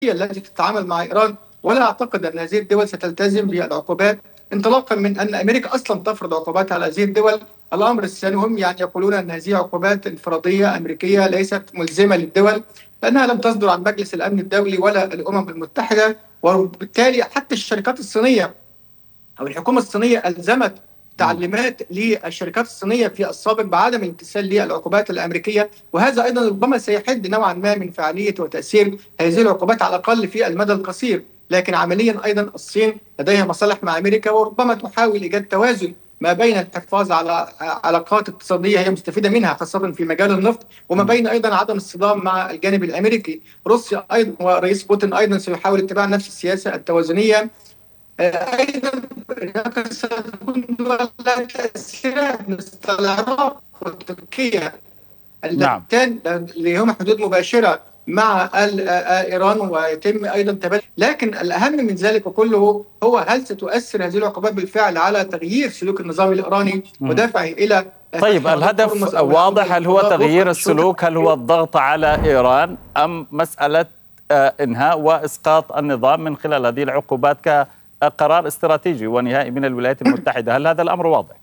التي تتعامل مع إيران، ولا أعتقد أن هذه الدول ستلتزم بالعقوبات، انطلاقا من أن أمريكا أصلا تفرض عقوبات على هذه الدول. الأمر الثاني هم يقولون أن هذه عقوبات انفرادية أمريكية ليست ملزمة للدول، لأنها لم تصدر عن مجلس الأمن الدولي ولا الأمم المتحدة. وبالتالي حتى الشركات الصينية أو الحكومة الصينية ألزمت تعليمات للشركات الصينية في السابق بعدم الامتثال للعقوبات الأمريكية، وهذا أيضا ربما سيحد نوعا ما من فعالية وتأثير هذه العقوبات على الأقل في المدى القصير. لكن عمليا أيضا الصين لديها مصالح مع أمريكا، وربما تحاول إيجاد توازن ما بين الحفاظ على علاقات اقتصادية هي مستفيدة منها خاصة في مجال النفط، وما بين أيضا عدم الصدام مع الجانب الأمريكي. روسيا أيضا ورئيس بوتين أيضا سيحاول اتباع نفس السياسة التوازنيه. ايضا ستكون لها تاثيرات مثل العراق وتركيا نعم. اللتان لهما حدود مباشره مع ايران، ويتم ايضا تبادل. لكن الاهم من ذلك كله هو هل ستؤثر هذه العقوبات بالفعل على تغيير سلوك النظام الايراني ودفعه الى طيب الهدف واضح، هل هو تغيير السلوك؟ هل هو الضغط على إيران أم مسألة إنهاء وإسقاط النظام من خلال هذه العقوبات كقرار استراتيجي ونهائي من الولايات المتحدة؟ هل هذا الأمر واضح؟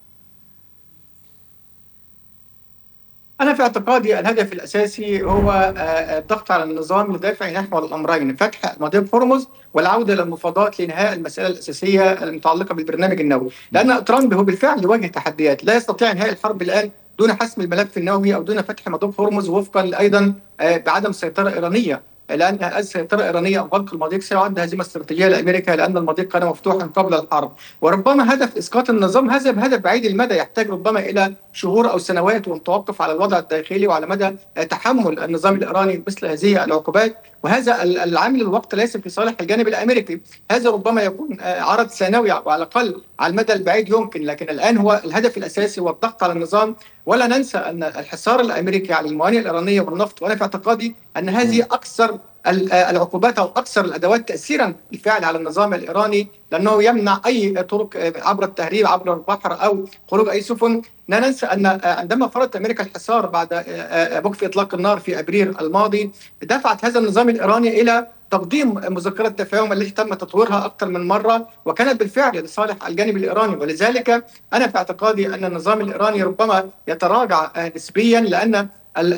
أنا في اعتقادي الهدف الأساسي هو الضغط على النظام لدفع نحو الأمرين: فتح مضيق هرمز والعودة إلى المفاوضات لإنهاء المسألة الأساسية المتعلقة بالبرنامج النووي. لأن ترامب هو بالفعل يواجه تحديات، لا يستطيع إنهاء الحرب الآن دون حسم الملف النووي أو دون فتح مضيق هرمز، وفقا أيضا بعدم سيطرة إيرانية، لأن السيطرة الإيرانية أو غلق المضيق سيعد هزيمة استراتيجية لأمريكا، لأن المضيق كان مفتوحا قبل الحرب. وربما هدف إسقاط النظام هذا بهدف بعيد المدى يحتاج ربما إلى شهور أو سنوات، ومتوقف على الوضع الداخلي وعلى مدى تحمل النظام الإيراني مثل هذه العقوبات. وهذا العامل الوقت ليس في صالح الجانب الأمريكي، هذا ربما يكون عرض ثانوي وعلى الأقل على المدى البعيد يمكن، لكن الآن هو الهدف الأساسي هو الضغط على النظام. ولا ننسى أن الحصار الأمريكي على الموانئ الإيرانية والنفط، وأنا في اعتقادي أن هذه أكثر العقوبات أو أكثر الأدوات تأثيرا بالفعل على النظام الإيراني، لأنه يمنع أي طرق عبر التهريب عبر البحر أو خروج أي سفن. لا ننسى أن عندما فرضت أمريكا الحصار بعد وقف إطلاق النار في أبريل الماضي، دفعت هذا النظام الإيراني إلى تقديم مذكرة تفاهم التي تم تطويرها أكثر من مرة، وكانت بالفعل لصالح الجانب الإيراني. ولذلك أنا في اعتقادي أن النظام الإيراني ربما يتراجع نسبيا، لأن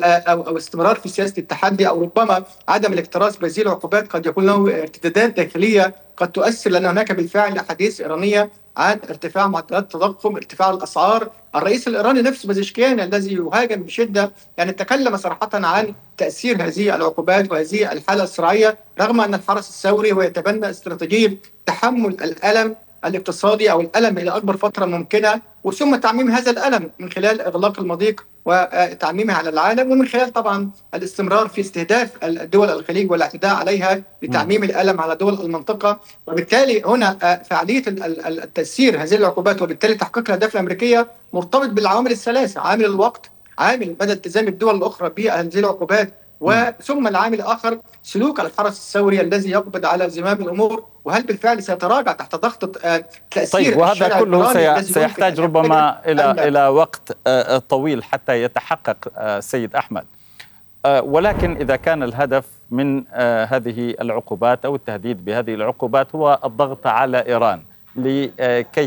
أو استمرار في سياسة التحدي أو ربما عدم الاكتراث بهذه العقوبات قد يكون له ارتدادات داخلية قد تؤثر، لأن هناك بالفعل أحاديث إيرانية عن ارتفاع معدلات التضخم، ارتفاع الأسعار. الرئيس الإيراني نفسه بزشكيان الذي يهاجم بشدة تكلم صراحة عن تأثير هذه العقوبات وهذه الحالة الصراعية، رغم أن الحرس الثوري هو يتبنى استراتيجية تحمل الألم الاقتصادي أو الألم إلى أكبر فترة ممكنة، وثم تعميم هذا الألم من خلال إغلاق المضيق وتعميمه على العالم، ومن خلال طبعا الاستمرار في استهداف الدول الخليج والاعتداء عليها لتعميم الألم على دول المنطقة. وبالتالي هنا فعالية التأثير هذه العقوبات وبالتالي تحقيق الأهداف الأمريكية مرتبط بالعوامل الثلاثة: عامل الوقت، عامل مدى التزام الدول الأخرى بهذه العقوبات، وثم العامل الآخر سلوك الحرس الثوري الذي يقبض على زمام الأمور، وهل بالفعل سيتراجع تحت ضغط تأثير. طيب، وهذا كله سيحتاج ربما إلى وقت طويل حتى يتحقق سيد أحمد. ولكن إذا كان الهدف من هذه العقوبات أو التهديد بهذه العقوبات هو الضغط على إيران لكي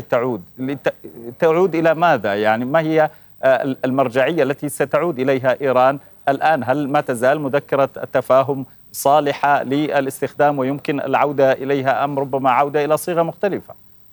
تعود إلى ماذا؟ ما هي المرجعية التي ستعود إليها إيران الآن؟ هل ما تزال مذكرة التفاهم صالحة للاستخدام ويمكن العودة إليها أم ربما عودة إلى صيغة مختلفة؟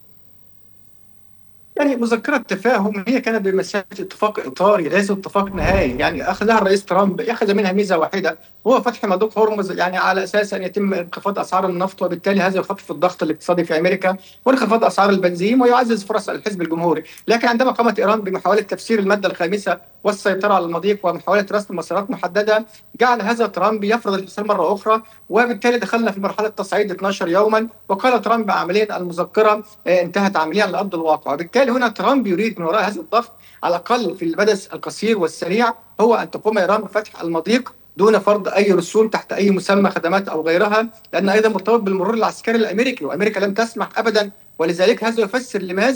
مذكرة تفاهم هي كانت بمثابة اتفاق إطاري ليس اتفاق نهائي، أخذها الرئيس ترامب، أخذ منها ميزة واحدة، هو فتح مضيق هرمز على أساس أن يتم انخفاض أسعار النفط، وبالتالي هذا يخفف الضغط الاقتصادي في أمريكا وانخفاض أسعار البنزين ويعزز فرص الحزب الجمهوري. لكن عندما قامت إيران بمحاولة تفسير المادة الخامسة والسيطرة على المضيق ومحاولة رسم مسارات محددة، جعل هذا ترامب يفرض الحصار مرة أخرى، وبالتالي دخلنا في مرحلة تصعيد 12 يوما. وقال ترامب عمليا المذكرة انتهت عمليا على أرض الواقع. وبالتالي هنا ترامب يريد من وراء هذا الضغط على الأقل في المدى القصير والسريع هو أن تقوم إيران بفتح المضيق دون فرض أي رسوم تحت أي مسمى خدمات أو غيرها، لأن أيضا مرتبط بالمرور العسكري الأمريكي، وأمريكا لم تسمح أبدا. ولذلك هذا يفسر لماذا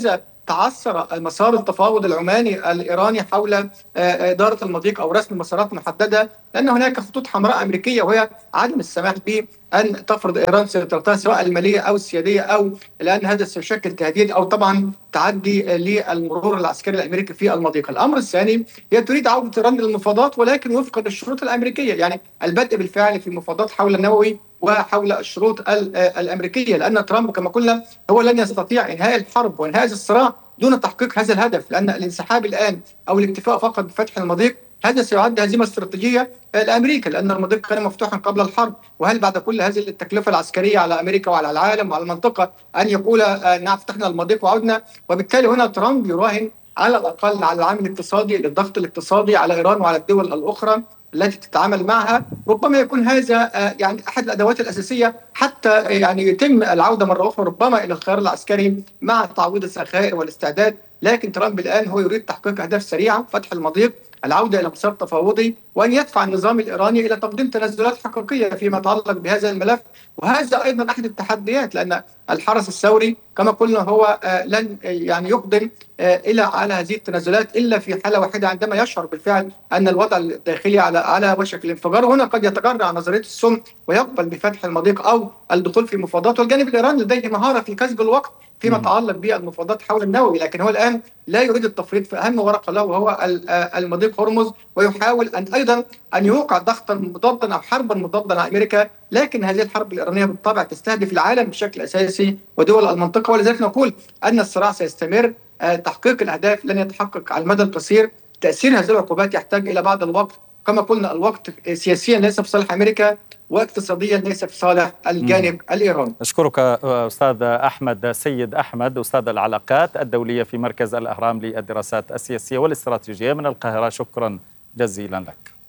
تعثر مسار التفاوض العماني الإيراني حول إدارة المضيق أو رسم مسارات محددة، لأن هناك خطوط حمراء أمريكية وهي عدم السماح بأن تفرض إيران سيطرتها سواء المالية أو السيادية، أو لأن هذا سيشكل تهديد أو طبعا تعدي للمرور العسكري الأمريكي في المضيق. الأمر الثاني هي تريد عودة إيران للمفاوضات ولكن وفقا للشروط الأمريكية، يعني البدء بالفعل في مفاوضات حول النووي وحول الشروط الأمريكية، لأن ترامب كما قلنا هو لن يستطيع إنهاء الحرب وإنهاء الصراع دون تحقيق هذا الهدف، لأن الانسحاب الآن أو الاكتفاء فقط بفتح المضيق هذا سيعد هزيمة استراتيجية لأمريكا، لأن المضيق كان مفتوحا قبل الحرب. وهل بعد كل هذه التكلفة العسكرية على أمريكا وعلى العالم وعلى المنطقة أن يقول نعم فتحنا المضيق وعدنا؟ وبالتالي هنا ترامب يراهن على الأقل على العامل الاقتصادي، للضغط الاقتصادي على إيران وعلى الدول الأخرى التي تتعامل معها. ربما يكون هذا يعني أحد الأدوات الأساسية حتى يعني يتم العودة مرة أخرى ربما إلى الخيار العسكري مع تعويض الذخائر والاستعداد. لكن ترامب الآن هو يريد تحقيق أهداف سريعة، فتح المضيق، العودة إلى مسار تفاوضي، وأن يدفع النظام الإيراني إلى تقديم تنازلات حقيقية فيما يتعلق بهذا الملف. وهذا أيضا أحد التحديات، لأن الحرس الثوري كما قلنا هو لن يعني يقدم على هذه التنازلات إلا في حالة واحدة، عندما يشعر بالفعل أن الوضع الداخلي على وشك الانفجار. وهنا قد يتجرع نظرية السم ويقبل بفتح المضيق أو الدخول في مفاوضات. والجانب الإيراني لديه مهارة في كسب الوقت فيما يتعلق بالمفاوضات حول النووي، لكن هو الآن لا يريد التفريط في أهم ورقة له وهو المضيق هرمز، ويحاول أيضا أن يوقع ضغطا مضادا أو حربا مضادا على أمريكا. لكن هذه الحرب الإيرانية بالطبع تستهدف العالم بشكل أساسي ودول المنطقة، ولذلك نقول أن الصراع سيستمر. تحقيق الأهداف لن يتحقق على المدى القصير. تأثير هذه العقوبات يحتاج إلى بعض الوقت، كما قلنا الوقت سياسيا ليس في صالح أمريكا واقتصاديا ليس في صالح الجانب الإيراني. أشكرك أستاذ أحمد سيد أحمد، أستاذ العلاقات الدولية في مركز الأهرام للدراسات السياسية والاستراتيجية من القاهرة. شكرا جزيلا لك.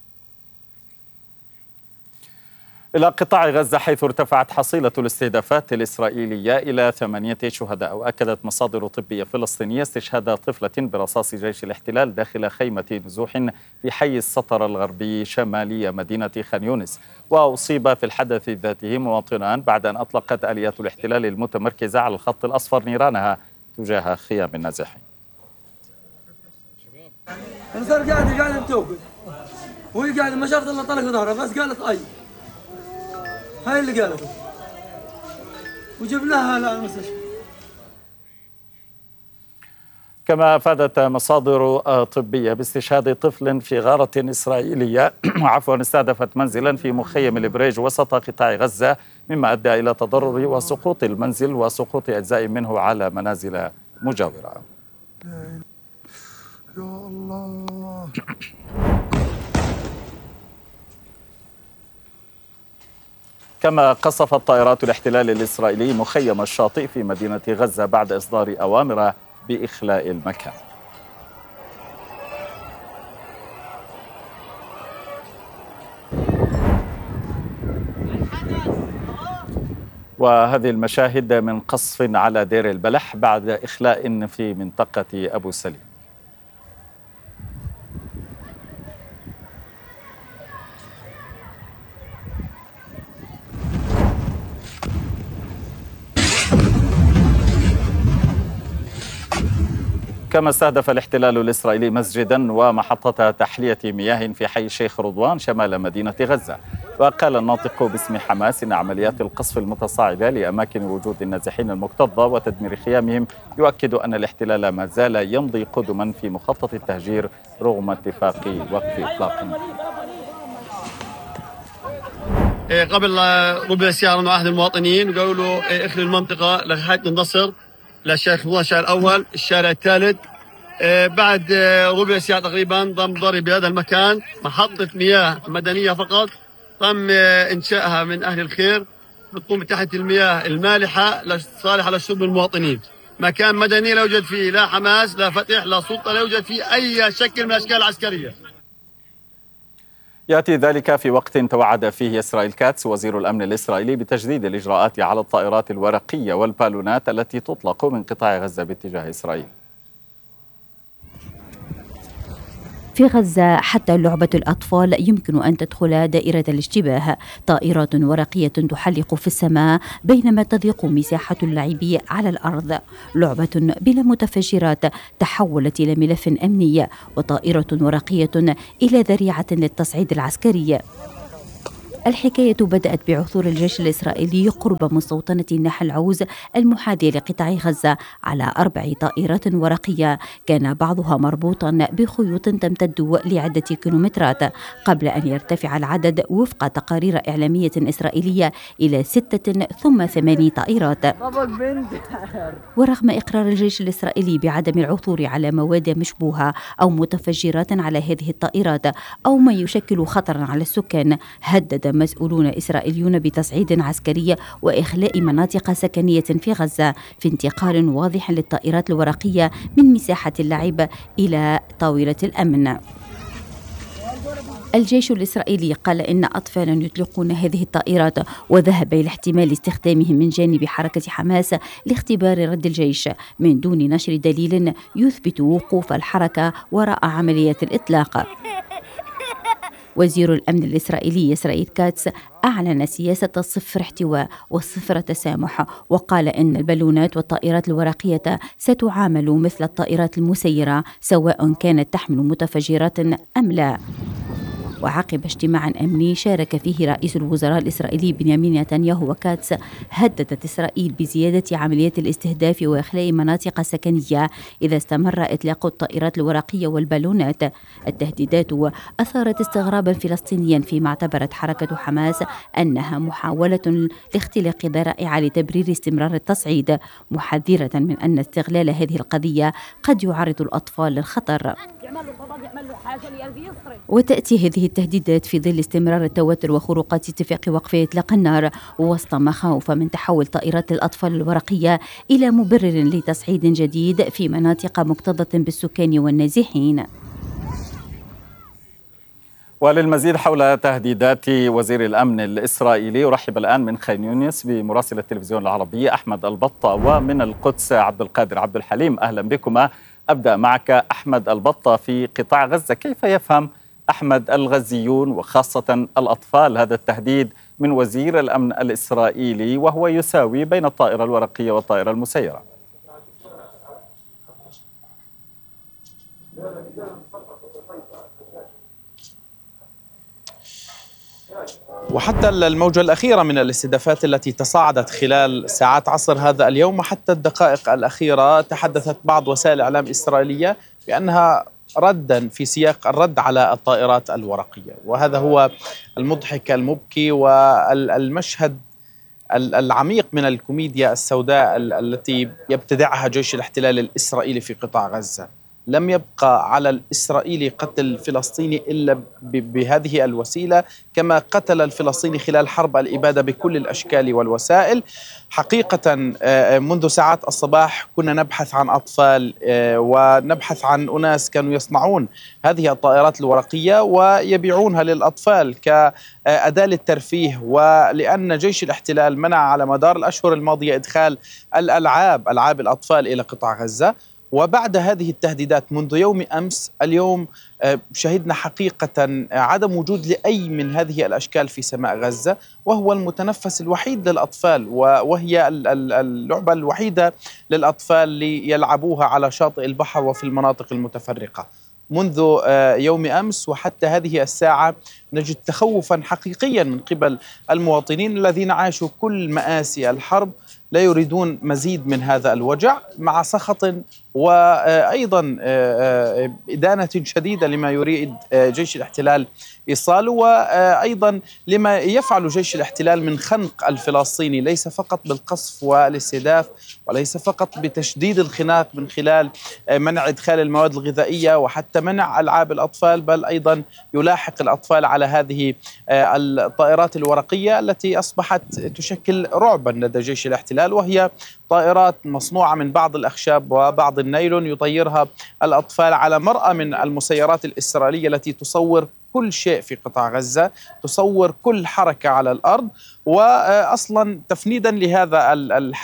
إلى قطاع غزة، حيث ارتفعت حصيلة الاستهدافات الإسرائيلية إلى 8 شهداء. وأكدت مصادر طبية فلسطينية استشهاد طفلة برصاص جيش الاحتلال داخل خيمة نزوح في حي السطر الغربي شمالي مدينة خان يونس. وأصيب في الحدث ذاته مواطنان بعد أن أطلقت آليات الاحتلال المتمركزة على الخط الأصفر نيرانها تجاه خيام النازحين. أنا صار قاعد متوقف وهي قاعدة ما شافت إلا طلق ظهرها بس قالت أي، هاي اللي قالته وجبناها على المستشفى. كما أفادت مصادر طبية باستشهاد طفل في غارة إسرائيلية استهدفت منزلا في مخيم البريج وسط قطاع غزة، مما أدى إلى تضرر وسقوط المنزل وسقوط أجزاء منه على منازل مجاورة. يا الله. كما قصفت طائرات الاحتلال الإسرائيلي مخيم الشاطئ في مدينة غزة بعد إصدار أوامر بإخلاء المكان. وهذه المشاهد من قصف على دير البلح بعد إخلاء في منطقة أبو سليم. كما استهدف الاحتلال الإسرائيلي مسجدا ومحطة تحلية مياه في حي الشيخ رضوان شمال مدينة غزة. وقال الناطق باسم حماس إن عمليات القصف المتصاعدة لأماكن وجود النازحين المكتظة وتدمير خيامهم يؤكد أن الاحتلال ما زال يمضي قدما في مخطط التهجير رغم اتفاق وقف إطلاق. قبل ربع ساعة مع أحد المواطنين وقالوا له اخلوا المنطقة لحد النصر للشيخ رضوان الشارع الأول الشارع الثالث. بعد ربع ساعة تقريبا تم ضرب بهذا المكان محطة مياه مدنية فقط تم إنشائها من أهل الخير بتقوم بتحت المياه المالحة صالحة لشرب المواطنين. مكان مدني لا يوجد فيه لا حماس لا فتح لا سلطة، لا يوجد فيه أي شكل من الأشكال العسكرية. يأتي ذلك في وقت توعد فيه إسرائيل كاتس وزير الأمن الإسرائيلي بتجديد الإجراءات على الطائرات الورقية والبالونات التي تطلق من قطاع غزة باتجاه إسرائيل. في غزة حتى لعبة الأطفال يمكن أن تدخل دائرة الاشتباه. طائرات ورقية تحلق في السماء بينما تضيق مساحة اللعب على الأرض. لعبة بلا متفجرات تحولت إلى ملف أمني، وطائرة ورقية إلى ذريعة للتصعيد العسكري. الحكاية بدأت بعثور الجيش الإسرائيلي قرب مستوطنة نحل عوز المحاذية لقطاع غزة على 4 طائرات ورقية، كان بعضها مربوطا بخيوط تمتد لعدة كيلومترات، قبل أن يرتفع العدد وفق تقارير إعلامية إسرائيلية إلى 6 ثم 8 طائرات. ورغم إقرار الجيش الإسرائيلي بعدم العثور على مواد مشبوهة أو متفجرات على هذه الطائرات أو ما يشكل خطرا على السكان، هدد مسؤولون إسرائيليون بتصعيد عسكري وإخلاء مناطق سكنية في غزة في انتقال واضح للطائرات الورقية من مساحة اللعب إلى طاولة الأمن. الجيش الإسرائيلي قال إن أطفالا يطلقون هذه الطائرات، وذهب إلى احتمال استخدامهم من جانب حركة حماس لاختبار رد الجيش من دون نشر دليل يثبت وقوف الحركة وراء عمليات الإطلاق. وزير الأمن الإسرائيلي إسرائيل كاتس أعلن سياسة صفر احتواء وصفر تسامح، وقال إن البالونات والطائرات الورقية ستعامل مثل الطائرات المسيرة سواء كانت تحمل متفجرات أم لا. وعقب اجتماع أمني شارك فيه رئيس الوزراء الإسرائيلي بنيامين نتنياهو وكاتس، هددت إسرائيل بزيادة عمليات الاستهداف وإخلاء مناطق سكنية إذا استمر إطلاق الطائرات الورقية والبالونات. التهديدات أثارت استغرابا فلسطينيا، فيما اعتبرت حركة حماس أنها محاولة لاختلاق ذرائع لتبرير استمرار التصعيد، محذرة من أن استغلال هذه القضية قد يعرض الأطفال للخطر. وتأتي هذه التهديدات في ظل استمرار التوتر وخروقات اتفاق وقف إطلاق النار، وسط مخاوف من تحول طائرات الأطفال الورقية إلى مبرر لتصعيد جديد في مناطق مكتظة بالسكان والنازحين. وللمزيد حول تهديدات وزير الأمن الإسرائيلي أرحب الآن من خان يونس بمراسل التلفزيون العربي أحمد البطة، ومن القدس عبد القادر عبد الحليم. أهلا بكما. أبدأ معك أحمد البطة في قطاع غزة، كيف يفهم أحمد الغزيون وخاصة الأطفال هذا التهديد من وزير الأمن الإسرائيلي وهو يساوي بين الطائرة الورقية والطائرة المسيرة؟ وحتى الموجة الأخيرة من الاستهدافات التي تصاعدت خلال ساعات عصر هذا اليوم وحتى الدقائق الأخيرة، تحدثت بعض وسائل الإعلام الإسرائيلية بأنها ردا في سياق الرد على الطائرات الورقية، وهذا هو المضحك المبكي والمشهد العميق من الكوميديا السوداء التي يبتدعها جيش الاحتلال الإسرائيلي في قطاع غزة. لم يبقى على الإسرائيلي قتل فلسطيني إلا بهذه الوسيلة، كما قتل الفلسطيني خلال حرب الإبادة بكل الأشكال والوسائل. حقيقة منذ ساعات الصباح كنا نبحث عن أطفال ونبحث عن أناس كانوا يصنعون هذه الطائرات الورقية ويبيعونها للأطفال كأداة للترفيه، ولأن جيش الاحتلال منع على مدار الأشهر الماضية إدخال ألعاب الأطفال إلى قطاع غزة. وبعد هذه التهديدات منذ يوم أمس، اليوم شهدنا حقيقة عدم وجود لأي من هذه الأشكال في سماء غزة، وهو المتنفس الوحيد للأطفال، وهي اللعبة الوحيدة للأطفال ليلعبوها على شاطئ البحر وفي المناطق المتفرقة. منذ يوم أمس وحتى هذه الساعة نجد تخوفا حقيقيا من قبل المواطنين الذين عاشوا كل مآسي الحرب، لا يريدون مزيد من هذا الوجع، مع سخط وأيضا إدانة شديدة لما يريد جيش الاحتلال إيصاله، وأيضا لما يفعل جيش الاحتلال من خنق الفلسطيني، ليس فقط بالقصف والاستهداف، وليس فقط بتشديد الخناق من خلال منع إدخال المواد الغذائية وحتى منع ألعاب الأطفال، بل أيضا يلاحق الأطفال على هذه الطائرات الورقية التي أصبحت تشكل رعبا لدى جيش الاحتلال، وهي طائرات مصنوعة من بعض الأخشاب وبعض النايلون يطيرها الأطفال على مرأى من المسيرات الإسرائيلية التي تصور كل شيء في قطاع غزة، تصور كل حركة على الأرض. وأصلا تفنيدا لهذا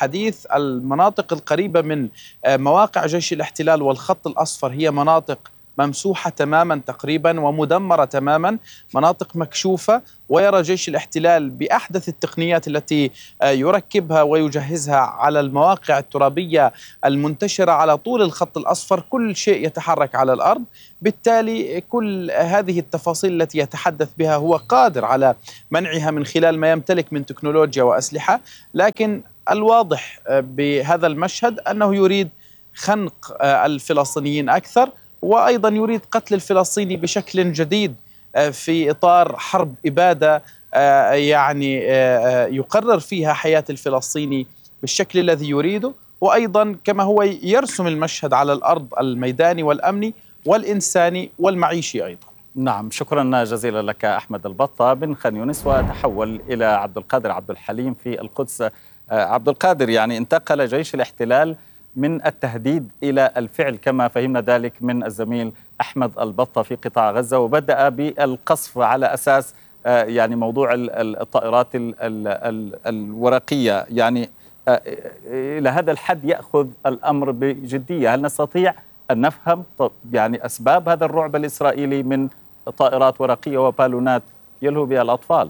الحديث، المناطق القريبة من مواقع جيش الاحتلال والخط الأصفر هي مناطق ممسوحة تماما تقريبا ومدمرة تماما، مناطق مكشوفة، ويرى جيش الاحتلال بأحدث التقنيات التي يركبها ويجهزها على المواقع الترابية المنتشرة على طول الخط الأصفر، كل شيء يتحرك على الأرض. بالتالي كل هذه التفاصيل التي يتحدث بها هو قادر على منعها من خلال ما يمتلك من تكنولوجيا وأسلحة، لكن الواضح بهذا المشهد أنه يريد خنق الفلسطينيين أكثر، وأيضا يريد قتل الفلسطيني بشكل جديد في إطار حرب إبادة يعني يقرر فيها حياة الفلسطيني بالشكل الذي يريده، وأيضا كما هو يرسم المشهد على الأرض الميداني والأمني والإنساني والمعيشي أيضا. نعم، شكرا جزيلا لك أحمد البطة بن خان يونس. وأتحول إلى عبد القادر عبد الحليم في القدس. عبد القادر، يعني انتقل جيش الاحتلال من التهديد إلى الفعل كما فهمنا ذلك من الزميل أحمد البطة في قطاع غزة، وبدأ بالقصف على أساس يعني موضوع الطائرات الورقية. يعني إلى هذا الحد يأخذ الأمر بجدية. هل نستطيع أن نفهم يعني أسباب هذا الرعب الإسرائيلي من طائرات ورقية وبالونات يلهو بها الأطفال؟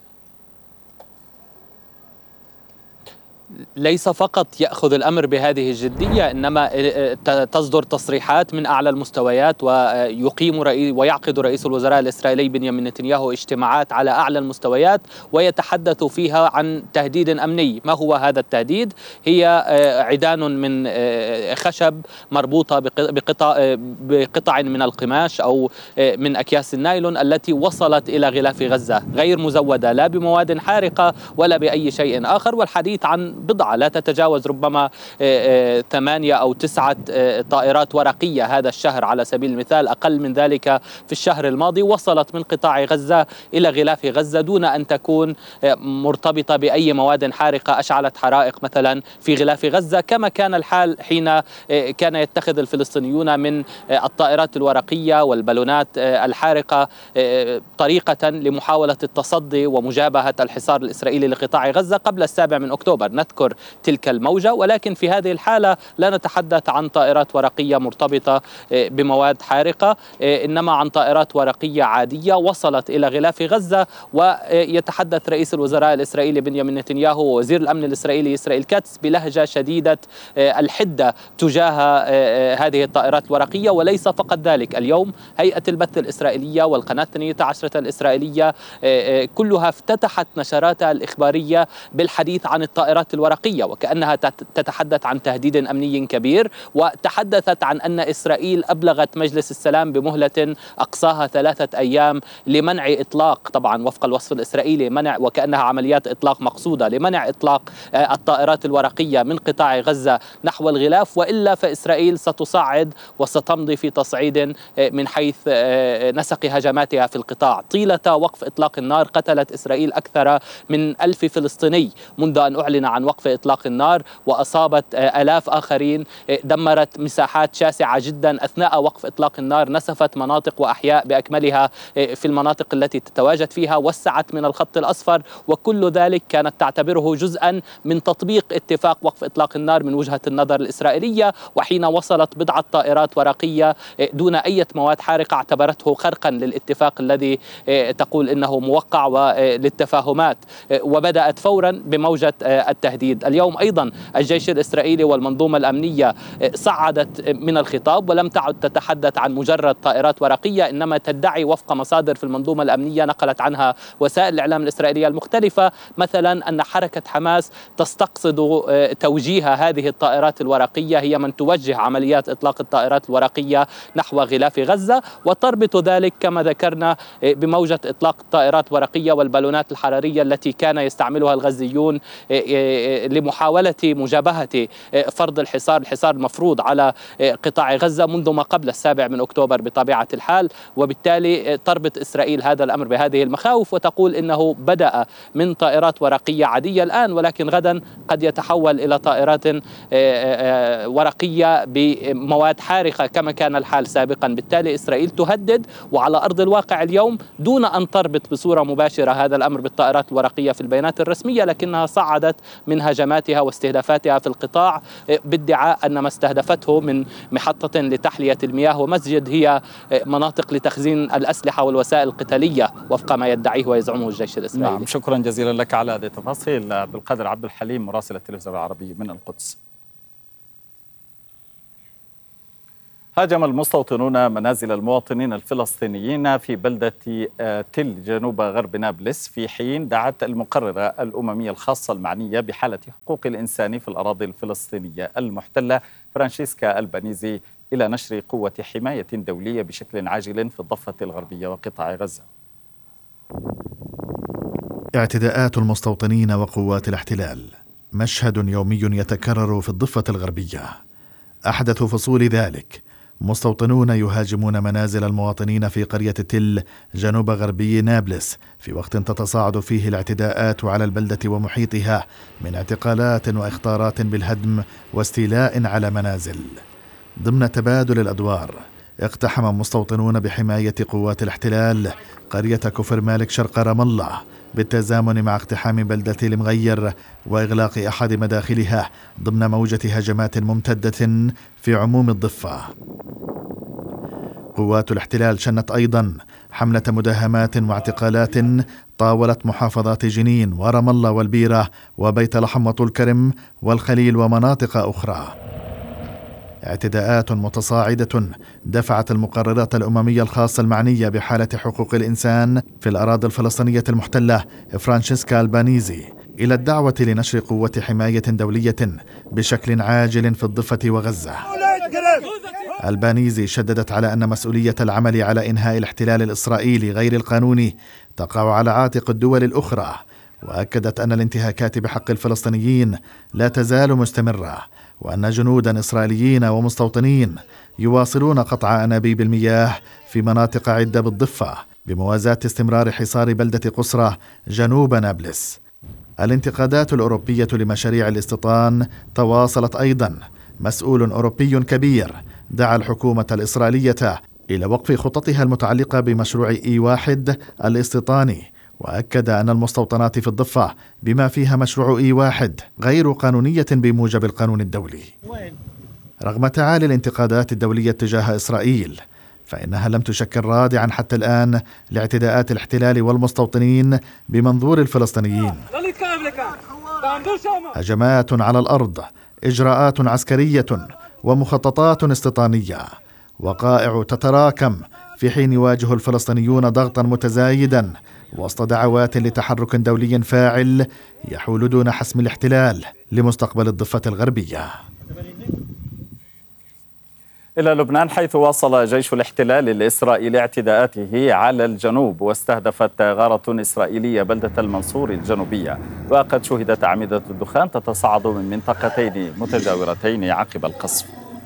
ليس فقط يأخذ الأمر بهذه الجدية، إنما تصدر تصريحات من أعلى المستويات، ويعقد رئيس الوزراء الإسرائيلي بنيامين نتنياهو اجتماعات على أعلى المستويات ويتحدث فيها عن تهديد أمني. ما هو هذا التهديد؟ هي عيدان من خشب مربوطة بقطع من القماش أو من أكياس النايلون التي وصلت إلى غلاف غزة، غير مزودة لا بمواد حارقة ولا بأي شيء آخر، والحديث عن بضعة لا تتجاوز ربما 8 أو 9 طائرات ورقية هذا الشهر على سبيل المثال، أقل من ذلك في الشهر الماضي، وصلت من قطاع غزة إلى غلاف غزة دون أن تكون مرتبطة بأي مواد حارقة أشعلت حرائق مثلا في غلاف غزة، كما كان الحال حين كان يتخذ الفلسطينيون من الطائرات الورقية والبالونات الحارقة طريقة لمحاولة التصدي ومجابهة الحصار الإسرائيلي لقطاع غزة قبل 7 أكتوبر. نذكر تلك الموجة، ولكن في هذه الحالة لا نتحدث عن طائرات ورقية مرتبطة بمواد حارقة، إنما عن طائرات ورقية عادية وصلت إلى غلاف غزة. ويتحدث رئيس الوزراء الإسرائيلي بنيامين نتنياهو ووزير الأمن الإسرائيلي إسرائيل كاتس بلهجة شديدة الحدة تجاه هذه الطائرات الورقية. وليس فقط ذلك، اليوم هيئة البث الإسرائيلية والقناة 12 الإسرائيلية كلها افتتحت نشراتها الإخبارية بالحديث عن الطائرات الورقية، وكأنها تتحدث عن تهديد أمني كبير، وتحدثت عن أن إسرائيل أبلغت مجلس السلام بمهلة أقصاها 3 أيام لمنع إطلاق، طبعا وفق الوصف الإسرائيلي منع، وكأنها عمليات إطلاق مقصودة لمنع إطلاق الطائرات الورقية من قطاع غزة نحو الغلاف، وإلا فإسرائيل ستصعد وستمضي في تصعيد من حيث نسق هجماتها في القطاع. طيلة وقف إطلاق النار قتلت إسرائيل أكثر من 1000 فلسطيني منذ أن أعلن عن وقف إطلاق النار، وأصابت آلاف آخرين، دمرت مساحات شاسعة جدا أثناء وقف إطلاق النار، نسفت مناطق وأحياء بأكملها في المناطق التي تتواجد فيها، وسعت من الخط الأصفر، وكل ذلك كانت تعتبره جزءا من تطبيق اتفاق وقف إطلاق النار من وجهة النظر الإسرائيلية. وحين وصلت بضعة طائرات ورقية دون أي مواد حارقة اعتبرته خرقا للاتفاق الذي تقول إنه موقع وللتفاهمات، وبدأت فورا بموجة التهديد. اليوم أيضا الجيش الإسرائيلي والمنظومة الأمنية صعدت من الخطاب ولم تعد تتحدث عن مجرد طائرات ورقية، إنما تدعي وفق مصادر في المنظومة الأمنية نقلت عنها وسائل الإعلام الإسرائيلية المختلفة مثلا أن حركة حماس تستقصد توجيه هذه الطائرات الورقية، هي من توجه عمليات إطلاق الطائرات الورقية نحو غلاف غزة، وتربط ذلك كما ذكرنا بموجة إطلاق الطائرات الورقية والبالونات الحرارية التي كان يستعملها الغزيون لمحاولة مجابهة فرض الحصار المفروض على قطاع غزة منذ ما قبل 7 أكتوبر بطبيعة الحال. وبالتالي تربط إسرائيل هذا الأمر بهذه المخاوف وتقول إنه بدأ من طائرات ورقية عادية الآن، ولكن غدا قد يتحول إلى طائرات ورقية بمواد حارقة كما كان الحال سابقا. بالتالي إسرائيل تهدد، وعلى أرض الواقع اليوم دون أن تربط بصورة مباشرة هذا الأمر بالطائرات الورقية في البيانات الرسمية، لكنها صعدت من من هجماتها واستهدافاتها في القطاع، بادعاء أن ما استهدفته من محطة لتحلية المياه ومسجد هي مناطق لتخزين الأسلحة والوسائل القتالية وفق ما يدعيه ويزعمه الجيش الإسرائيلي. نعم، شكرا جزيلا لك على هذه التفاصيل. عبد القادر عبد الحليم، مراسل التلفزيون العربي من القدس. هاجم المستوطنون منازل المواطنين الفلسطينيين في بلدة تل جنوب غرب نابلس، في حين دعت المقررة الأممية الخاصة المعنية بحالة حقوق الإنسان في الأراضي الفلسطينية المحتلة فرانشيسكا البانيزي إلى نشر قوة حماية دولية بشكل عاجل في الضفة الغربية وقطاع غزة. اعتداءات المستوطنين وقوات الاحتلال مشهد يومي يتكرر في الضفة الغربية. أحدث فصول ذلك مستوطنون يهاجمون منازل المواطنين في قرية تل جنوب غربي نابلس، في وقت تتصاعد فيه الاعتداءات على البلدة ومحيطها من اعتقالات واخطارات بالهدم واستيلاء على منازل. ضمن تبادل الأدوار اقتحم مستوطنون بحماية قوات الاحتلال قرية كفر مالك شرق رام الله، بالتزامن مع اقتحام بلدة المغير وإغلاق أحد مداخلها ضمن موجة هجمات ممتدة في عموم الضفة. قوات الاحتلال شنت أيضا حملة مداهمات واعتقالات طاولت محافظات جنين ورام الله والبيرة وبيت لحم وطول كرم والخليل ومناطق أخرى. اعتداءات متصاعدة دفعت المقررات الأممية الخاصة المعنية بحالة حقوق الإنسان في الأراضي الفلسطينية المحتلة فرانشيسكا البانيزي إلى الدعوة لنشر قوة حماية دولية بشكل عاجل في الضفة وغزة. البانيزي شددت على أن مسؤولية العمل على إنهاء الاحتلال الإسرائيلي غير القانوني تقع على عاتق الدول الأخرى، وأكدت أن الانتهاكات بحق الفلسطينيين لا تزال مستمرة، وأن جنودا إسرائيليين ومستوطنين يواصلون قطع أنابيب المياه في مناطق عدة بالضفة بموازاة استمرار حصار بلدة قصرة جنوب نابلس. الانتقادات الأوروبية لمشاريع الاستيطان تواصلت أيضا. مسؤول أوروبي كبير دعا الحكومة الإسرائيلية إلى وقف خططها المتعلقة بمشروع E1 الاستيطاني، وأكد أن المستوطنات في الضفة بما فيها مشروع E1 غير قانونية بموجب القانون الدولي. رغم تعالي الانتقادات الدولية تجاه إسرائيل، فإنها لم تشكل رادعا حتى الآن لاعتداءات الاحتلال والمستوطنين بمنظور الفلسطينيين. هجمات على الأرض، إجراءات عسكرية ومخططات استيطانية، وقائع تتراكم في حين يواجه الفلسطينيون ضغطا متزايدا وسط دعوات لتحرك دولي فاعل يحول دون حسم الاحتلال لمستقبل الضفة الغربية. إلى لبنان، حيث واصل جيش الاحتلال الإسرائيلي اعتداءاته على الجنوب، واستهدفت غارة إسرائيلية بلدة المنصور الجنوبية، وقد شهدت أعمدة الدخان تتصاعد من منطقتين متجاورتين عقب القصف.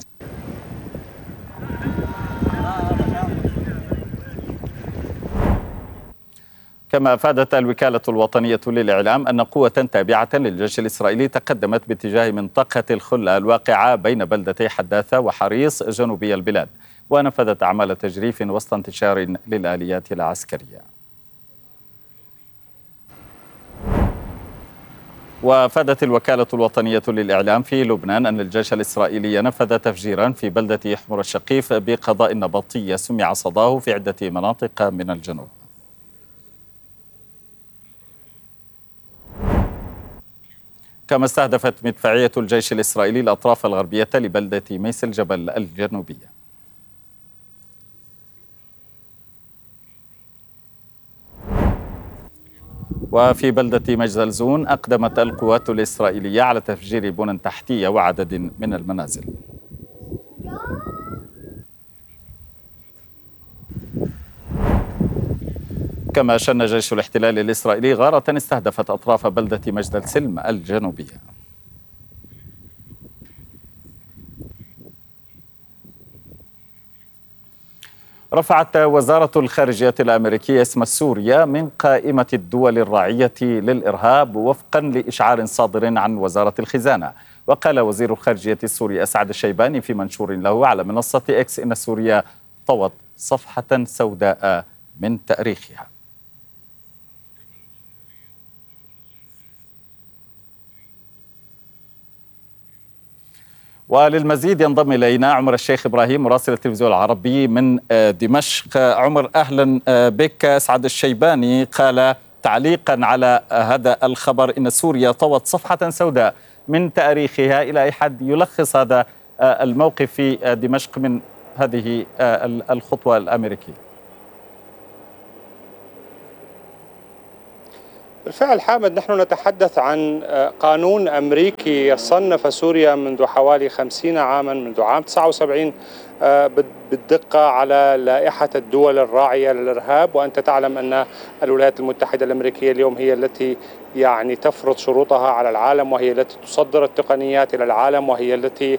كما أفادت الوكالة الوطنية للإعلام أن قوة تابعة للجيش الإسرائيلي تقدمت باتجاه منطقة الخلة الواقعة بين بلدتي حداثة وحريص جنوبي البلاد، ونفذت أعمال تجريف وسط انتشار للآليات العسكرية. وافادت الوكالة الوطنية للإعلام في لبنان أن الجيش الإسرائيلي نفذ تفجيرا في بلدة حمر الشقيف بقضاء نبطي سمع صداه في عدة مناطق من الجنوب. كما استهدفت مدفعية الجيش الإسرائيلي الأطراف الغربية لبلدة ميس الجبل الجنوبية. وفي بلدة مجزلزون أقدمت القوات الإسرائيلية على تفجير بنى تحتية وعدد من المنازل. كما شن جيش الاحتلال الإسرائيلي غارة استهدفت أطراف بلدة مجد السلم الجنوبية. رفعت وزارة الخارجية الأمريكية اسم سوريا من قائمة الدول الراعية للإرهاب وفقا لإشعار صادر عن وزارة الخزانة. وقال وزير الخارجية السوري أسعد الشيباني في منشور له على منصة إكس إن سوريا طوت صفحة سوداء من تاريخها. وللمزيد ينضم إلينا عمر الشيخ إبراهيم مراسل التلفزيون العربي من دمشق. عمر أهلا بك. أسعد الشيباني قال تعليقا على هذا الخبر إن سوريا طوت صفحة سوداء من تاريخها. إلى أي حد يلخص هذا الموقف في دمشق من هذه الخطوة الأمريكية؟ بالفعل حامد، نحن نتحدث عن قانون أمريكي صنف سوريا منذ حوالي 50 عاما، منذ عام 79 بالدقة على لائحة الدول الراعية للإرهاب. وأنت تعلم أن الولايات المتحدة الأمريكية اليوم هي التي تفرض شروطها على العالم، وهي التي تصدر التقنيات إلى العالم، وهي التي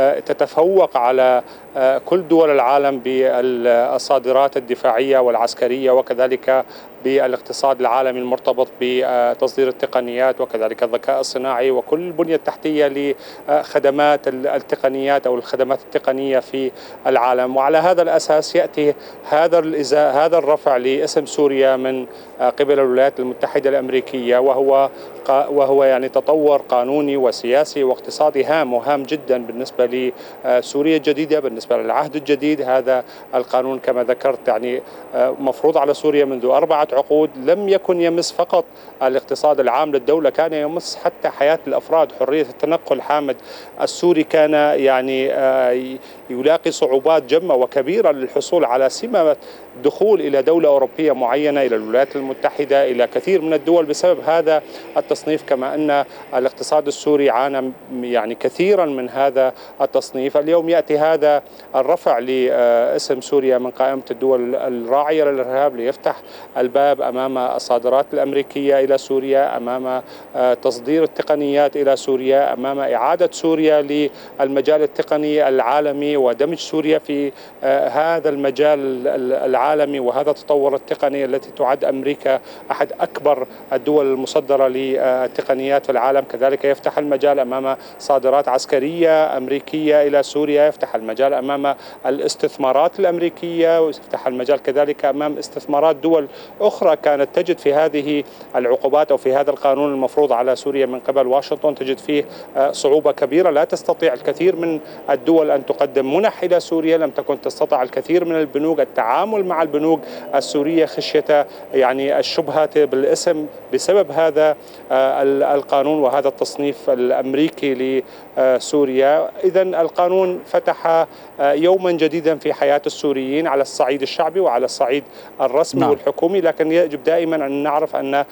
تتفوق على كل دول العالم بالصادرات الدفاعية والعسكرية، وكذلك بالاقتصاد العالمي المرتبط بتصدير التقنيات وكذلك الذكاء الصناعي وكل البنية التحتية لخدمات التقنيات أو الخدمات التقنية في العالم. وعلى هذا الأساس يأتي هذا الرفع لاسم سوريا من قبل الولايات المتحدة الأمريكية، وهو يعني تطور قانوني وسياسي واقتصادي هام وهام جدا بالنسبة لسوريا الجديدة، بالنسبة للعهد الجديد. هذا القانون كما ذكرت يعني مفروض على سوريا منذ 4 عقود، لم يكن يمس فقط الاقتصاد العام للدولة، كان يمس حتى حياة الأفراد، حرية التنقل. حامد، السوري كان يعني يلاقي صعوبات جمة وكبيرة للحصول على سمة الدخول إلى دولة أوروبية معينة، إلى الولايات المتحدة، إلى كثير من الدول بسبب هذا التصنيف، كما أن الاقتصاد السوري عانى يعني كثيرا من هذا التصنيف. اليوم يأتي هذا الرفع لاسم سوريا من قائمة الدول الراعية للإرهاب ليفتح الباب أمام الصادرات الأمريكية إلى سوريا، أمام تصدير التقنيات إلى سوريا، أمام إعادة سوريا للمجال التقني العالمي ودمج سوريا في هذا المجال العالمي وهذا التطور التقني التي تعد أمريكا أحد أكبر الدول المصدرة للتقنيات في العالم. كذلك يفتح المجال أمام صادرات عسكرية أمريكية إلى سوريا، يفتح المجال أمام الاستثمارات الأمريكية، ويفتح المجال كذلك أمام استثمارات دول أخرى كانت تجد في هذه العقوبات أو في هذا القانون المفروض على سوريا من قبل واشنطن تجد فيه صعوبة كبيرة. لا تستطيع الكثير من الدول أن تقدم منح إلى سوريا، لم تكن تستطع الكثير من البنوك التعامل مع البنوك السورية خشية يعني الشبهة بالاسم بسبب هذا القانون وهذا التصنيف الأمريكي لسوريا. إذن القانون فتح يوما جديدا في حياة السوريين على الصعيد الشعبي وعلى الصعيد الرسمي والحكومي، لكن يجب دائما أن نعرف أن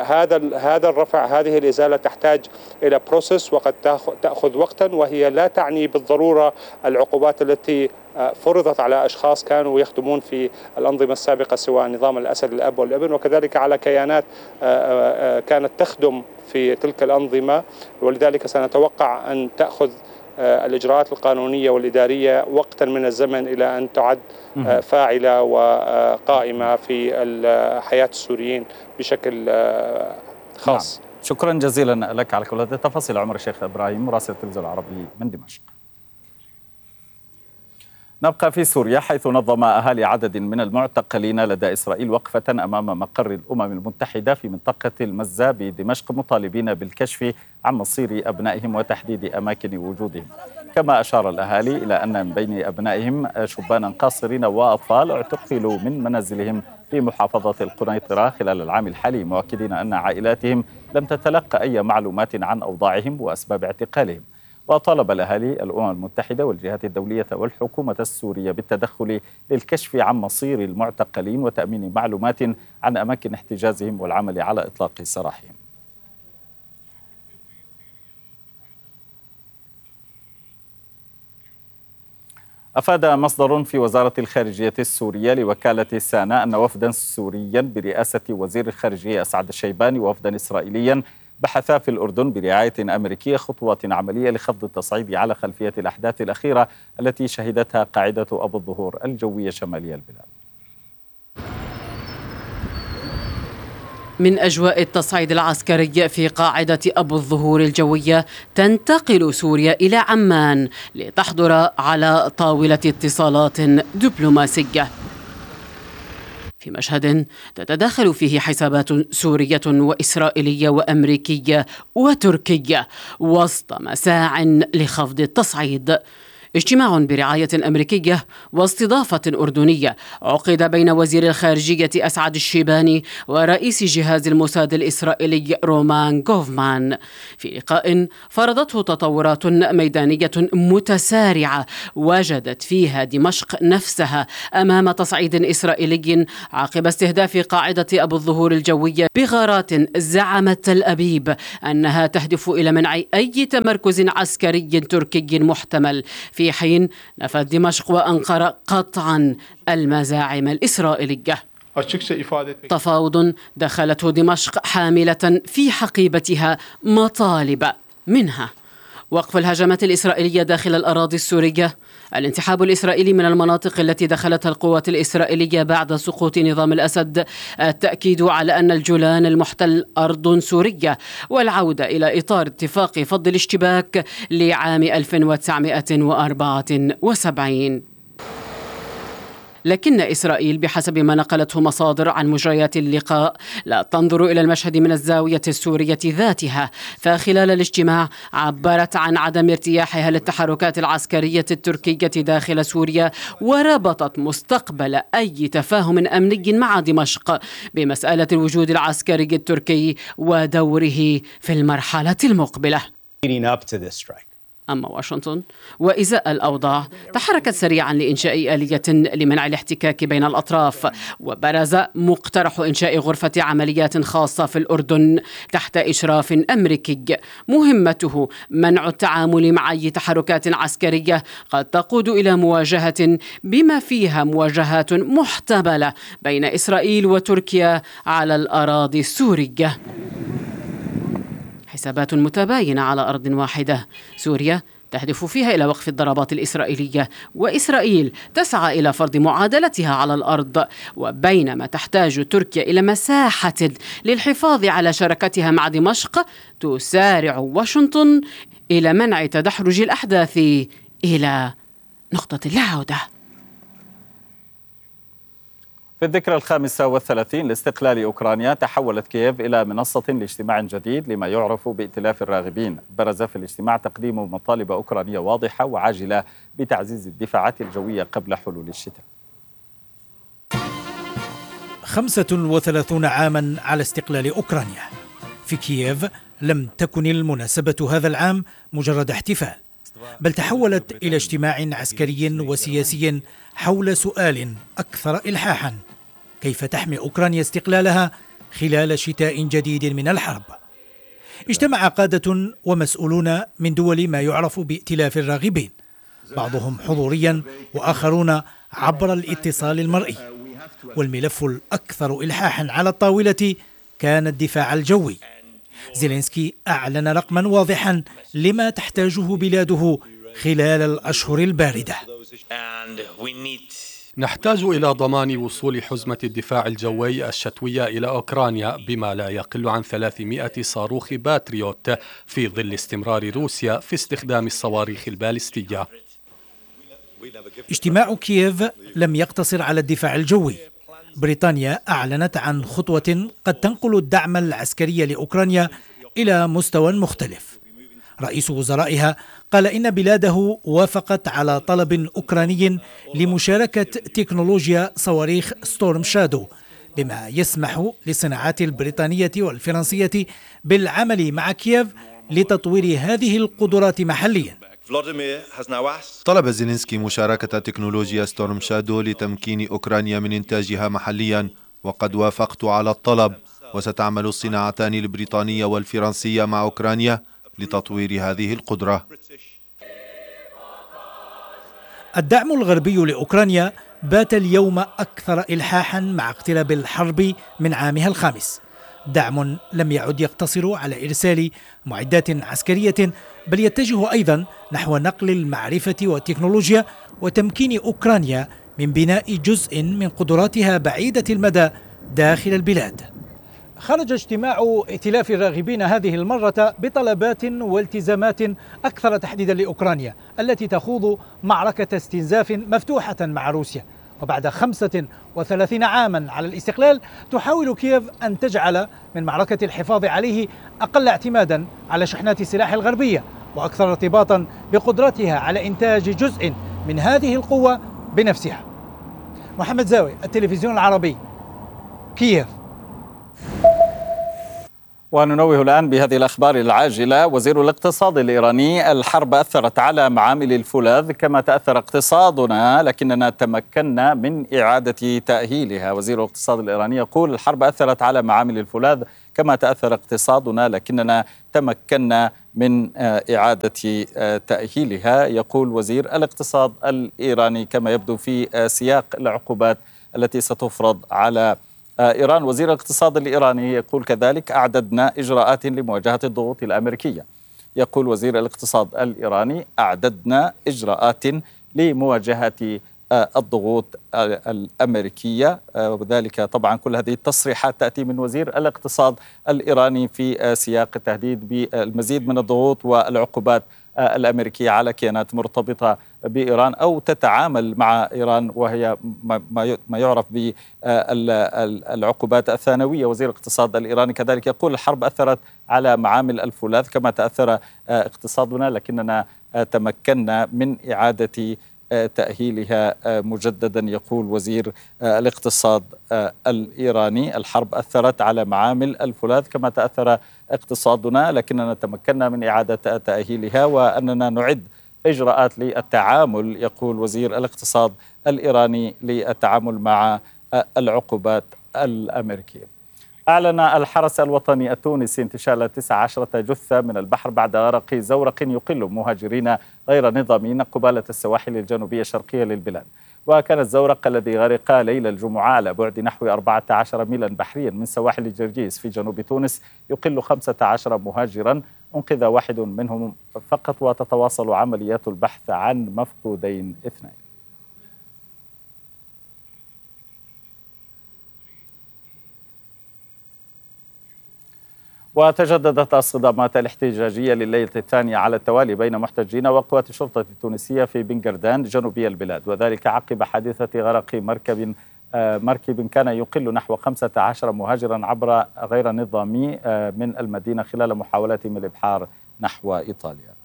هذا الرفع، هذه الإزالة تحتاج إلى بروسيس وقد تأخذ وقتا، وهي لا تعني بالضرورة العقوبات التي فرضت على أشخاص كانوا يخدمون في الأنظمة السابقة سواء نظام الأسد الأب والابن، وكذلك على كيانات كانت تخدم في تلك الأنظمة. ولذلك سنتوقع أن تأخذ الإجراءات القانونية والإدارية وقتا من الزمن إلى أن تعد فاعلة وقائمة في حياة السوريين بشكل خاص. نعم. شكرا جزيلا لك على كل هذه التفاصيل عمر الشيخ إبراهيم مراسل التلفزيون العربي من دمشق. نبقى في سوريا حيث نظم أهالي عدد من المعتقلين لدى إسرائيل وقفة أمام مقر الأمم المتحدة في منطقة المزة بدمشق مطالبين بالكشف عن مصير أبنائهم وتحديد أماكن وجودهم. كما أشار الأهالي إلى أن من بين أبنائهم شبانا قاصرين وأطفال اعتقلوا من منازلهم في محافظة القنيطرة خلال العام الحالي، مؤكدين أن عائلاتهم لم تتلقى أي معلومات عن أوضاعهم وأسباب اعتقالهم. وطالب الأهالي الأمم المتحدة والجهات الدولية والحكومة السورية بالتدخل للكشف عن مصير المعتقلين وتأمين معلومات عن أماكن احتجازهم والعمل على إطلاق سراحهم. أفاد مصدر في وزارة الخارجية السورية لوكالة سانا أن وفدا سوريا برئاسة وزير الخارجية أسعد الشيباني ووفدا إسرائيليا بحثا في الأردن برعاية أمريكية خطوات عملية لخفض التصعيد على خلفية الأحداث الأخيرة التي شهدتها قاعدة أبو الظهور الجوية شمالي البلاد. من أجواء التصعيد العسكري في قاعدة أبو الظهور الجوية تنتقل سوريا إلى عمان لتحضر على طاولة اتصالات دبلوماسية. في مشهد تتداخل فيه حسابات سورية وإسرائيلية وأمريكية وتركية وسط مساع لخفض التصعيد. اجتماع برعاية أمريكية واستضافة أردنية عقد بين وزير الخارجية أسعد الشيباني ورئيس جهاز الموساد الإسرائيلي رومان غوفمان، في لقاء فرضته تطورات ميدانية متسارعة وجدت فيها دمشق نفسها أمام تصعيد إسرائيلي عقب استهداف قاعدة أبو الظهور الجوية بغارات زعمت تل أبيب أنها تهدف إلى منع أي تمركز عسكري تركي محتمل، في حين نفت دمشق وأنقرة قطعا المزاعم الإسرائيلية. تفاوض دخلته دمشق حاملة في حقيبتها مطالب، منها وقف الهجمات الإسرائيلية داخل الأراضي السورية، الانسحاب الإسرائيلي من المناطق التي دخلتها القوات الإسرائيلية بعد سقوط نظام الأسد، التأكيد على أن الجولان المحتل أرض سورية، والعودة إلى إطار اتفاق فض الاشتباك لعام 1974. لكن إسرائيل بحسب ما نقلته مصادر عن مجريات اللقاء لا تنظر إلى المشهد من الزاوية السورية ذاتها، فخلال الاجتماع عبرت عن عدم ارتياحها للتحركات العسكرية التركية داخل سوريا، وربطت مستقبل أي تفاهم أمني مع دمشق بمسألة الوجود العسكري التركي ودوره في المرحلة المقبلة. أما واشنطن وإزاء الأوضاع تحركت سريعا لإنشاء آلية لمنع الاحتكاك بين الأطراف، وبرز مقترح إنشاء غرفة عمليات خاصة في الأردن تحت إشراف أمريكي، مهمته منع التعامل مع أي تحركات عسكرية قد تقود إلى مواجهة بما فيها مواجهات محتملة بين إسرائيل وتركيا على الأراضي السورية. حسابات متباينة على أرض واحدة، سوريا تهدف فيها إلى وقف الضربات الإسرائيلية، وإسرائيل تسعى إلى فرض معادلتها على الأرض، وبينما تحتاج تركيا إلى مساحة للحفاظ على شراكتها مع دمشق، تسارع واشنطن إلى منع تدحرج الأحداث إلى نقطة اللا عودة. في الذكرى 35 لاستقلال أوكرانيا تحولت كييف إلى منصة لاجتماع جديد لما يعرف بائتلاف الراغبين. برز في الاجتماع تقديم مطالب أوكرانية واضحة وعاجلة بتعزيز الدفاعات الجوية قبل حلول الشتاء. 35 عاما على استقلال أوكرانيا. في كييف لم تكن المناسبة هذا العام مجرد احتفال، بل تحولت إلى اجتماع عسكري وسياسي حول سؤال أكثر إلحاحا: كيف تحمي أوكرانيا استقلالها خلال شتاء جديد من الحرب؟ اجتمع قادة ومسؤولون من دول ما يعرف بائتلاف الراغبين، بعضهم حضوريا وآخرون عبر الاتصال المرئي، والملف الأكثر إلحاحا على الطاولة كان الدفاع الجوي. زيلينسكي أعلن رقما واضحا لما تحتاجه بلاده خلال الأشهر الباردة. نحتاج إلى ضمان وصول حزمة الدفاع الجوي الشتوية إلى أوكرانيا بما لا يقل عن 300 صاروخ باتريوت، في ظل استمرار روسيا في استخدام الصواريخ البالستية. اجتماع كييف لم يقتصر على الدفاع الجوي. بريطانيا أعلنت عن خطوة قد تنقل الدعم العسكري لأوكرانيا إلى مستوى مختلف. رئيس وزرائها قال إن بلاده وافقت على طلب أوكراني لمشاركة تكنولوجيا صواريخ ستورم شادو، بما يسمح للصناعات البريطانية والفرنسية بالعمل مع كييف لتطوير هذه القدرات محليا. طلب زيلينسكي مشاركة تكنولوجيا ستورم شادو لتمكين أوكرانيا من إنتاجها محليا، وقد وافقت على الطلب، وستعمل الصناعتان البريطانية والفرنسية مع أوكرانيا لتطوير هذه القدرة. الدعم الغربي لأوكرانيا بات اليوم أكثر إلحاحا مع اقتراب الحرب من عامها الخامس. دعم لم يعد يقتصر على إرسال معدات عسكرية، بل يتجه أيضا نحو نقل المعرفة والتكنولوجيا وتمكين أوكرانيا من بناء جزء من قدراتها بعيدة المدى داخل البلاد. خرج اجتماع ائتلاف الراغبين هذه المرة بطلبات والتزامات أكثر تحديدا لأوكرانيا التي تخوض معركة استنزاف مفتوحة مع روسيا، وبعد 35 عاما على الاستقلال تحاول كييف أن تجعل من معركة الحفاظ عليه أقل اعتمادا على شحنات السلاح الغربية وأكثر ارتباطا بقدرتها على إنتاج جزء من هذه القوة بنفسها. محمد زاوي، التلفزيون العربي، كييف. وننوه الآن بهذه الأخبار العاجلة. وزير الاقتصاد الإيراني: الحرب أثرت على معامل الفولاذ كما تأثر اقتصادنا لكننا تمكنا من إعادة تأهيلها. وزير الاقتصاد الإيراني يقول: الحرب أثرت على معامل الفولاذ كما تأثر اقتصادنا لكننا تمكنا من إعادة تأهيلها. يقول وزير الاقتصاد الإيراني كما يبدو في سياق العقوبات التي ستفرض على إيران. وزير الاقتصاد الإيراني يقول كذلك: أعددنا إجراءات لمواجهة الضغوط الأمريكية. يقول وزير الاقتصاد الإيراني: أعددنا إجراءات لمواجهة الضغوط الأمريكية. وذلك طبعا كل هذه التصريحات تأتي من وزير الاقتصاد الإيراني في سياق التهديد بالمزيد من الضغوط والعقوبات الأمريكية على كيانات مرتبطة بإيران أو تتعامل مع إيران، وهي ما يعرف بالعقوبات الثانوية. وزير الاقتصاد الإيراني كذلك يقول: الحرب أثرت على معامل الفولاذ كما تأثر اقتصادنا لكننا تمكنا من إعادة تأهيلها مجددا. يقول وزير الاقتصاد الإيراني: الحرب أثرت على معامل الفولاذ كما تأثر اقتصادنا لكننا تمكنا من إعادة تأهيلها وأننا نعد إجراءات للتعامل. يقول وزير الاقتصاد الإيراني: للتعامل مع العقوبات الأمريكية. أعلن الحرس الوطني التونسي انتشال 19 جثة من البحر بعد غرق زورق يقل مهاجرين غير نظاميين قبالة السواحل الجنوبية الشرقية للبلاد. وكان الزورق الذي غرق ليلة الجمعة على بعد نحو 14 ميلا بحريا من سواحل جرجيس في جنوب تونس يقل 15 مهاجرا، أنقذ واحد منهم فقط، وتتواصل عمليات البحث عن مفقودين 2. وتجددت الصدامات الاحتجاجية لليلة الثانية على التوالي بين محتجين وقوات الشرطة التونسية في بنغردان جنوبي البلاد، وذلك عقب حادثة غرق مركب كان يقل نحو 15 مهاجرا عبر غير نظامي من المدينة خلال محاولتهم الإبحار نحو إيطاليا.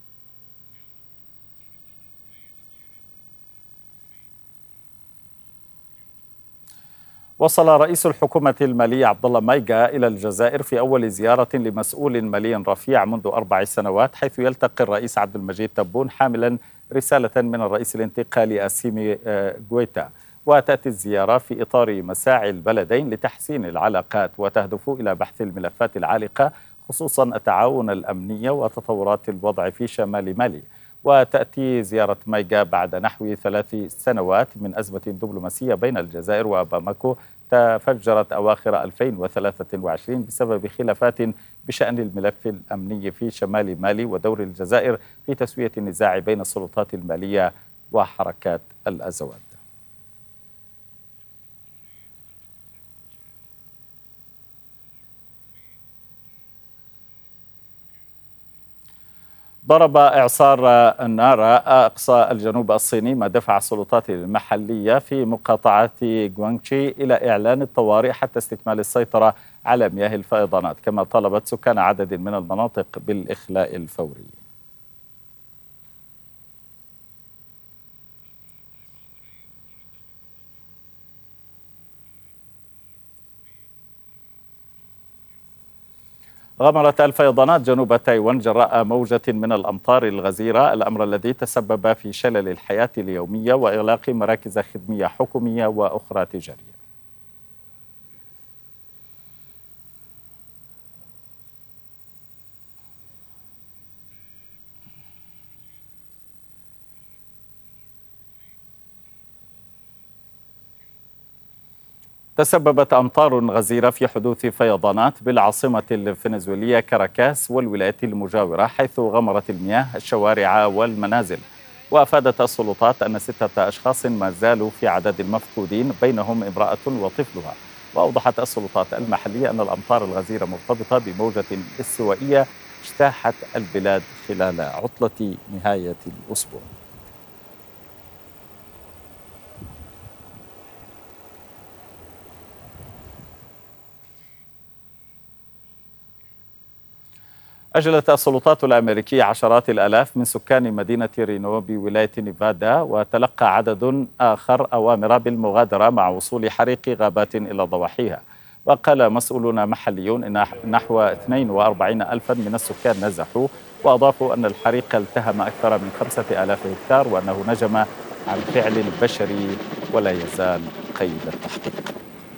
وصل رئيس الحكومة المالية عبد الله مايغا إلى الجزائر في أول زيارة لمسؤول مالي رفيع منذ 4 سنوات، حيث يلتقي الرئيس عبد المجيد تبون حاملا رسالة من الرئيس الانتقالي أسيمي غويتا. وتأتي الزيارة في إطار مساعي البلدين لتحسين العلاقات وتهدف إلى بحث الملفات العالقة خصوصا التعاون الأمني وتطورات الوضع في شمال مالي. وتأتي زيارة مايغا بعد نحو 3 سنوات من أزمة دبلوماسية بين الجزائر وباماكو تفجرت أواخر 2023 بسبب خلافات بشأن الملف الأمني في شمال مالي ودور الجزائر في تسوية النزاع بين السلطات المالية وحركات الأزواد. ضرب إعصار النار أقصى الجنوب الصيني ما دفع السلطات المحلية في مقاطعة غوانغشي إلى إعلان الطوارئ حتى استكمال السيطرة على مياه الفيضانات، كما طالبت سكان عدد من المناطق بالإخلاء الفوري. غمرت الفيضانات جنوب تايوان جراء موجة من الأمطار الغزيرة، الأمر الذي تسبب في شلل الحياة اليومية وإغلاق مراكز خدمية حكومية وأخرى تجارية. تسببت أمطار غزيرة في حدوث فيضانات بالعاصمة الفنزويلية كاراكاس والولايات المجاورة، حيث غمرت المياه الشوارع والمنازل. وأفادت السلطات أن 6 أشخاص ما زالوا في عدد المفقودين، بينهم امرأة وطفلها. وأوضحت السلطات المحلية أن الأمطار الغزيرة مرتبطة بموجة استوائية اجتاحت البلاد خلال عطلة نهاية الأسبوع. أجلت السلطات الأمريكية عشرات الآلاف من سكان مدينة رينو بولاية نيفادا، وتلقى عدد آخر أوامر بالمغادرة مع وصول حريق غابات إلى ضواحيها. وقال مسؤولون محليون إن نحو 42 ألفا من السكان نزحوا، وأضافوا أن الحريق التهم أكثر من 5000 هكتار، وأنه نجم عن فعل بشري ولا يزال قيد التحقيق.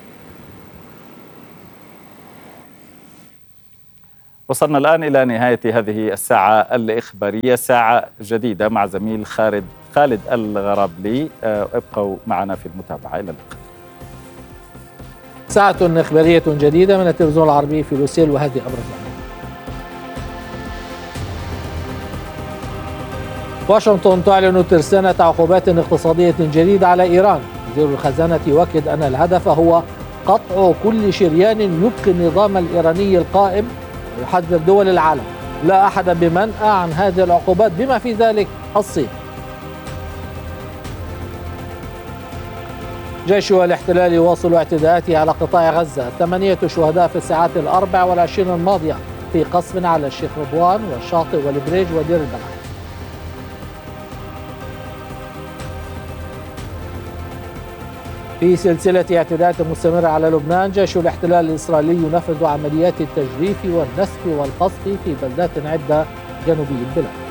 وصلنا الآن إلى نهاية هذه الساعة الإخبارية، ساعة جديدة مع زميل خالد الغرابلي. ابقوا معنا في المتابعة. إلى اللقاء. ساعة إخبارية جديدة من التلفزيون العربي في لوسيل، وهذه أبرز. واشنطن تعلن ترسانة عقوبات اقتصادية جديدة على إيران. وزير الخزانة يؤكد أن الهدف هو قطع كل شريان يبقي النظام الإيراني القائم، ويحذر دول العالم لا أحد بمنأى عن هذه العقوبات بما في ذلك الصين. جيش الاحتلال يواصل اعتداءاته على قطاع غزة. 8 شهداء في الساعات 24 الماضية في قصف على الشيخ رضوان والشاطئ والبريج ودير البلح. في سلسلة اعتداءات مستمرة على لبنان، جيش الاحتلال الإسرائيلي ينفذ عمليات التجريف والنسف والقصف في بلدات عدة جنوبي البلاد.